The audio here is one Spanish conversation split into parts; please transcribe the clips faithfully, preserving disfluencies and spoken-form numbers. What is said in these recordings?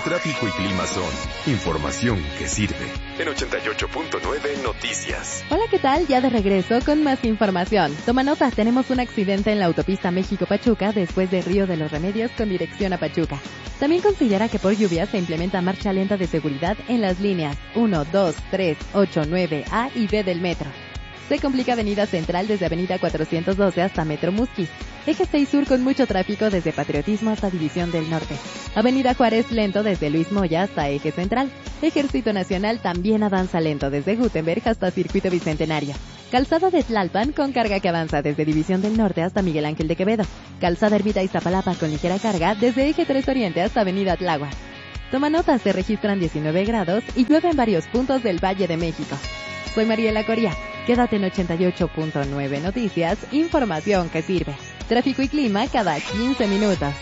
tráfico y clima son información que sirve. En ochenta y ocho punto nueve Noticias. Hola, ¿qué tal? Ya de regreso con más información. Toma nota, tenemos un accidente en la autopista México-Pachuca después de Río de los Remedios con dirección a Pachuca. También considera que por lluvia se implementa marcha lenta de seguridad en las líneas uno, dos, tres, ocho, nueve, A y B del metro. Se complica Avenida Central desde Avenida cuatrocientos doce hasta Metro Musquis. Eje seis Sur con mucho tráfico desde Patriotismo hasta División del Norte. Avenida Juárez lento desde Luis Moya hasta Eje Central. Ejército Nacional también avanza lento desde Gutenberg hasta Circuito Bicentenario. Calzada de Tlalpan con carga que avanza desde División del Norte hasta Miguel Ángel de Quevedo. Calzada Ermita Iztapalapa con ligera carga desde Eje tres Oriente hasta Avenida Tláhuac. Toma nota, se registran diecinueve grados y llueve en varios puntos del Valle de México. Soy Mariela Coria. Quédate en ochenta y ocho punto nueve Noticias, información que sirve. Tráfico y clima cada quince minutos.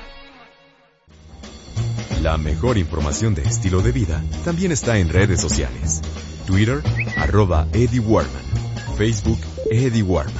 La mejor información de estilo de vida también está en redes sociales. Twitter, arroba Eddie Warman. Facebook, Eddie Warman.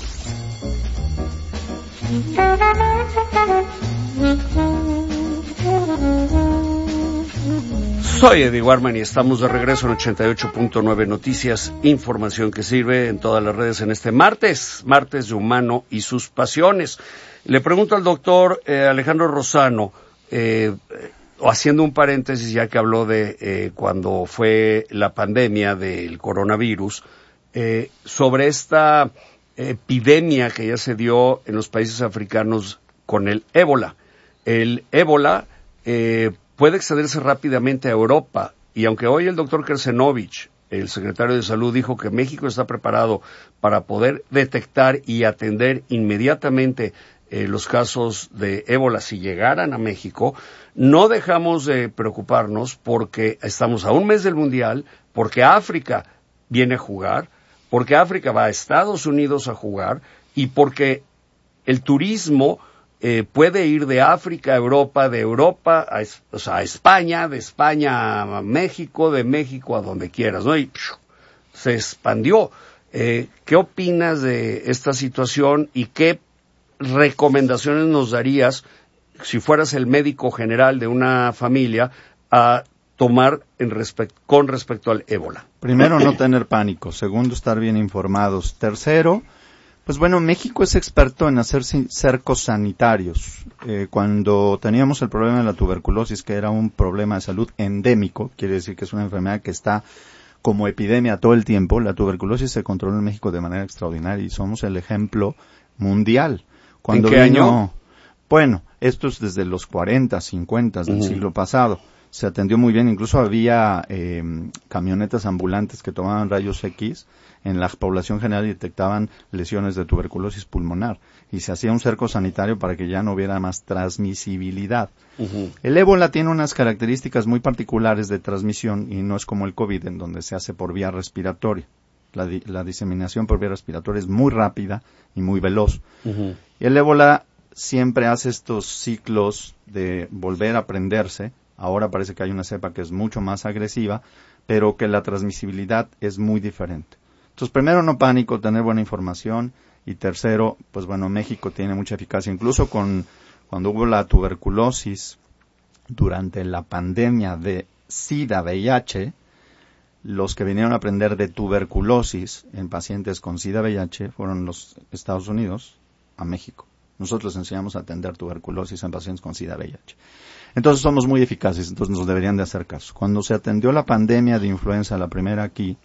Soy Eddie Warman y estamos de regreso en ochenta y ocho punto nueve Noticias, información que sirve en todas las redes en este martes, martes de humano y sus pasiones. Le pregunto al doctor eh, Alejandro Rosano, eh, haciendo un paréntesis ya que habló de eh, cuando fue la pandemia del coronavirus, eh, sobre esta epidemia que ya se dio en los países africanos con el ébola. El ébola eh, puede excederse rápidamente a Europa, y aunque hoy el doctor Kersenovich, el secretario de Salud, dijo que México está preparado para poder detectar y atender inmediatamente eh, los casos de ébola si llegaran a México, no dejamos de preocuparnos porque estamos a un mes del Mundial, porque África viene a jugar, porque África va a Estados Unidos a jugar y porque el turismo Eh, puede ir de África a Europa, de Europa a, o sea, a España, de España a México, de México a donde quieras, ¿no? Y pshu, se expandió. Eh, ¿Qué opinas de esta situación y qué recomendaciones nos darías si fueras el médico general de una familia a tomar en respect- con respecto al ébola? Primero, no tener pánico. Segundo, estar bien informados. Tercero, pues bueno, México es experto en hacer cercos sanitarios. Eh, cuando teníamos el problema de la tuberculosis, que era un problema de salud endémico, quiere decir que es una enfermedad que está como epidemia todo el tiempo, la tuberculosis se controló en México de manera extraordinaria y somos el ejemplo mundial. Cuando ¿En qué vino, año? Bueno, esto es desde los cuarenta, cincuenta del uh-huh. siglo pasado. Se atendió muy bien, incluso había eh, camionetas ambulantes que tomaban rayos X en la población general y detectaban lesiones de tuberculosis pulmonar. Y se hacía un cerco sanitario para que ya no hubiera más transmisibilidad. Uh-huh. El ébola tiene unas características muy particulares de transmisión y no es como el COVID, en donde se hace por vía respiratoria. La, di- la diseminación por vía respiratoria es muy rápida y muy veloz. Uh-huh. Y el ébola siempre hace estos ciclos de volver a prenderse. Ahora parece que hay una cepa que es mucho más agresiva, pero que la transmisibilidad es muy diferente. Entonces, primero, no pánico, tener buena información. Y tercero, pues bueno, México tiene mucha eficacia. Incluso con cuando hubo la tuberculosis, durante la pandemia de SIDA V I H, los que vinieron a aprender de tuberculosis en pacientes con SIDA V I H fueron los Estados Unidos a México. Nosotros enseñamos a atender tuberculosis en pacientes con SIDA V I H. Entonces somos muy eficaces, entonces nos deberían de hacer caso. Cuando se atendió la pandemia de influenza, la primera aquí,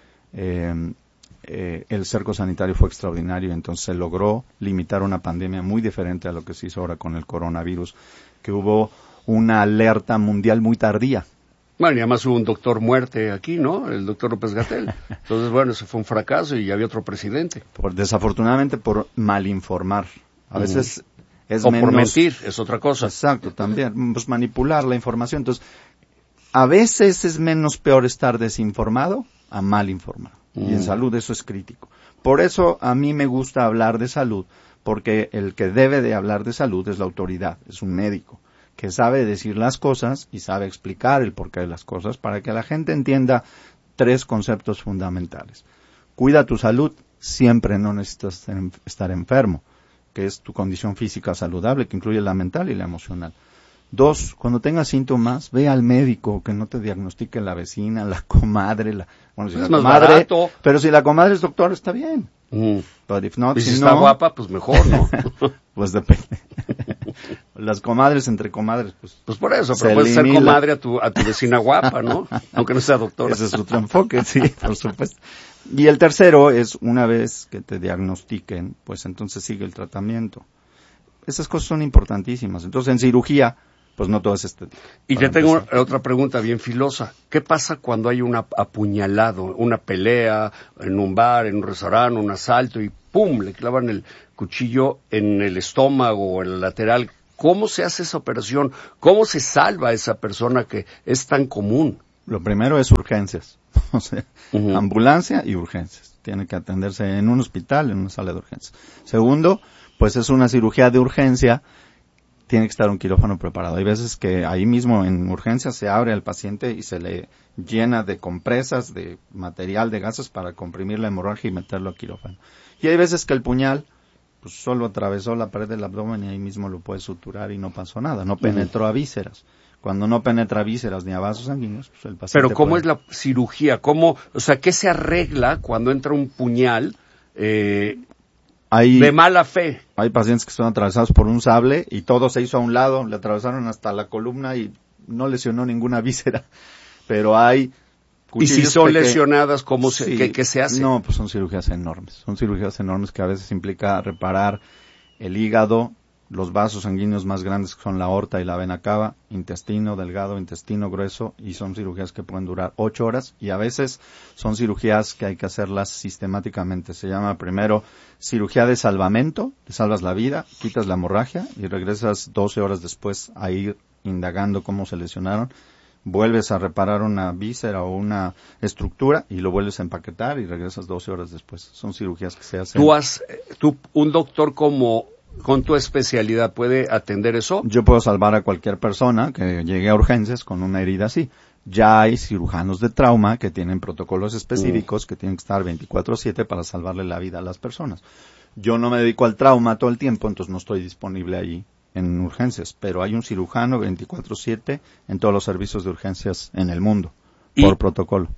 eh, eh, el cerco sanitario fue extraordinario, entonces se logró limitar una pandemia muy diferente a lo que se hizo ahora con el coronavirus, que hubo una alerta mundial muy tardía. Bueno, y además hubo un doctor muerte aquí, ¿no? El doctor López-Gatell. Entonces, bueno, eso fue un fracaso y había otro presidente. Por, desafortunadamente por malinformar. A veces... Uh-huh. Es o menos, por mentir, es otra cosa. Exacto, también, pues manipular la información. Entonces, a veces es menos peor estar desinformado a mal informado. Mm. Y en salud eso es crítico. Por eso a mí me gusta hablar de salud, porque el que debe de hablar de salud es la autoridad, es un médico, que sabe decir las cosas y sabe explicar el porqué de las cosas para que la gente entienda tres conceptos fundamentales. Cuida tu salud, siempre no necesitas estar enfermo, que es tu condición física saludable, que incluye la mental y la emocional. Dos, cuando tengas síntomas, ve al médico, que no te diagnostique la vecina, la comadre, la, bueno, si es la más comadre, barato. Pero si la comadre es doctor, está bien. Mm. But if not, y si, si está no, guapa, pues mejor, ¿no? Pues depende. Las comadres entre comadres, pues. Pues por eso, pero puedes ser comadre a tu, a tu vecina guapa, ¿no? Aunque no sea doctora. Ese es otro enfoque, sí, por supuesto. Y el tercero es, una vez que te diagnostiquen, pues entonces sigue el tratamiento. Esas cosas son importantísimas. Entonces, en cirugía, pues no todo es este. Y te tengo empezar. Otra pregunta bien filosa. ¿Qué pasa cuando hay un apuñalado, una pelea en un bar, en un restaurante, un asalto y ¡pum! Le clavan el cuchillo en el estómago o en el lateral? ¿Cómo se hace esa operación? ¿Cómo se salva a esa persona que es tan común? Lo primero es urgencias. O sea, uh-huh. ambulancia y urgencias. Tiene que atenderse en un hospital, en una sala de urgencias. Segundo, pues es una cirugía de urgencia. Tiene que estar un quirófano preparado. Hay veces que ahí mismo en urgencias se abre al paciente y se le llena de compresas, de material, de gases para comprimir la hemorragia y meterlo al quirófano. Y hay veces que el puñal pues solo atravesó la pared del abdomen y ahí mismo lo puede suturar y no pasó nada. No penetró uh-huh. a vísceras. Cuando no penetra a vísceras ni a vasos sanguíneos, pues el paciente. Pero ¿cómo puede... es la cirugía? ¿Cómo, o sea, qué se arregla cuando entra un puñal eh, hay, de mala fe? Hay pacientes que son atravesados por un sable y todo se hizo a un lado, le atravesaron hasta la columna y no lesionó ninguna víscera. Pero hay ¿Y si son pequeños, lesionadas, cómo se, sí, ¿qué, qué se hace? No, pues son cirugías enormes. Son cirugías enormes que a veces implica reparar el hígado, los vasos sanguíneos más grandes que son la aorta y la vena cava, intestino delgado, intestino grueso, y son cirugías que pueden durar ocho horas y a veces son cirugías que hay que hacerlas sistemáticamente. Se llama primero cirugía de salvamento, te salvas la vida, quitas la hemorragia y regresas doce horas después a ir indagando cómo se lesionaron. Vuelves a reparar una víscera o una estructura y lo vuelves a empaquetar y regresas doce horas después. Son cirugías que se hacen. ¿Tú has, tú, un doctor como, con tu especialidad puede atender eso? Yo puedo salvar a cualquier persona que llegue a urgencias con una herida así. Ya hay cirujanos de trauma que tienen protocolos específicos mm. que tienen que estar veinticuatro siete para salvarle la vida a las personas. Yo no me dedico al trauma todo el tiempo, entonces no estoy disponible allí en urgencias, pero hay un cirujano veinticuatro siete en todos los servicios de urgencias en el mundo, por y, protocolo.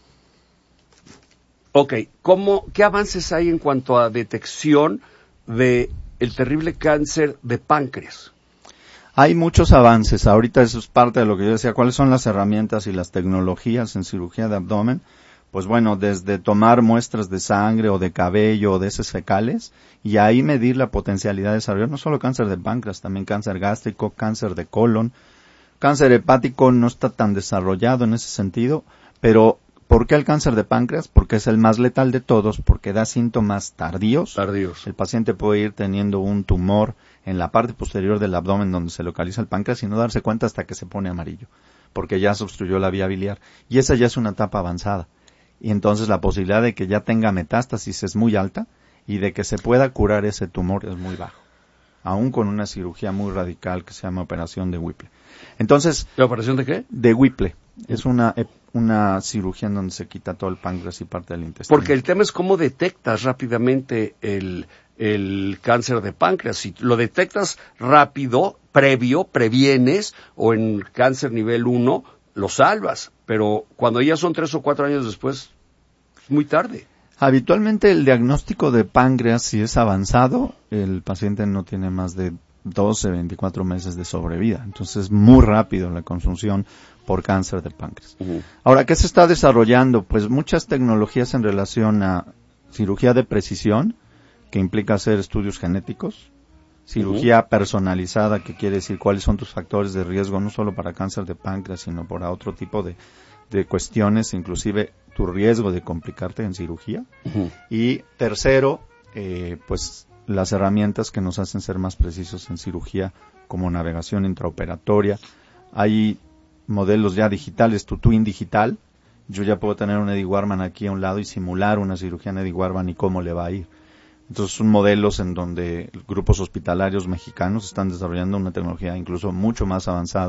Ok, ¿cómo, qué avances hay en cuanto a detección de el terrible cáncer de páncreas? Hay muchos avances, ahorita eso es parte de lo que yo decía, ¿cuáles son las herramientas y las tecnologías en cirugía de abdomen? Pues bueno, desde tomar muestras de sangre o de cabello o de heces fecales y ahí medir la potencialidad de desarrollar no solo cáncer de páncreas, también cáncer gástrico, cáncer de colon. Cáncer hepático no está tan desarrollado en ese sentido, pero ¿por qué el cáncer de páncreas? Porque es el más letal de todos, porque da síntomas tardíos. Tardíos. El paciente puede ir teniendo un tumor en la parte posterior del abdomen donde se localiza el páncreas y no darse cuenta hasta que se pone amarillo, porque ya se obstruyó la vía biliar. Y esa ya es una etapa avanzada. Y entonces la posibilidad de que ya tenga metástasis es muy alta y de que se pueda curar ese tumor es muy bajo, aún con una cirugía muy radical que se llama operación de Whipple. Entonces, ¿la operación de qué? De Whipple. Es una una cirugía en donde se quita todo el páncreas y parte del intestino. Porque el tema es cómo detectas rápidamente el el cáncer de páncreas. Si lo detectas rápido, previo, previenes, o en cáncer nivel uno, lo salvas. Pero cuando ya son tres o cuatro años después, es muy tarde. Habitualmente el diagnóstico de páncreas, si es avanzado, el paciente no tiene más de doce, veinticuatro meses de sobrevida. Entonces es muy rápido la consunción por cáncer de páncreas. Uh-huh. Ahora, ¿qué se está desarrollando? Pues muchas tecnologías en relación a cirugía de precisión, que implica hacer estudios genéticos, cirugía uh-huh. personalizada, que quiere decir cuáles son tus factores de riesgo, no solo para cáncer de páncreas, sino para otro tipo de, de cuestiones, inclusive tu riesgo de complicarte en cirugía. Uh-huh. Y tercero, eh, pues las herramientas que nos hacen ser más precisos en cirugía, como navegación intraoperatoria. Hay modelos ya digitales, tu twin digital. Yo ya puedo tener un Eddie Warman aquí a un lado y simular una cirugía en Eddie Warman y cómo le va a ir. Entonces son modelos en donde grupos hospitalarios mexicanos están desarrollando una tecnología incluso mucho más avanzada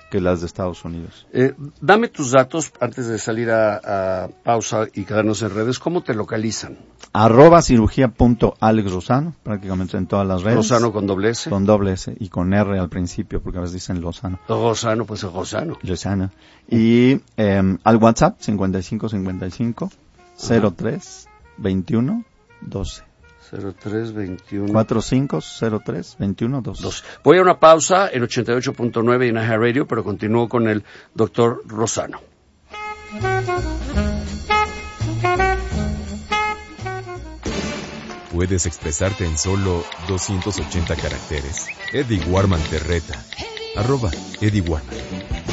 que las de Estados Unidos. Eh, dame tus datos antes de salir a, a pausa y quedarnos en redes. ¿Cómo te localizan? Arroba cirugía punto Alex Lozano, prácticamente en todas las redes. Lozano con doble S. Con doble S y con R al principio, porque a veces dicen Lozano. Lozano, pues es Lozano. Lozano. Y eh, al WhatsApp cincuenta y cinco cincuenta y cinco cero tres veintiuno doce. cero tres veintiuno cuarenta y cinco cero tres veintiuno doce. Voy a una pausa en ochenta y ocho punto nueve en iHeart Radio, pero continúo con el doctor Lozano. Puedes expresarte en solo doscientos ochenta caracteres. Eddie Warman te reta. Arroba Eddie Warman.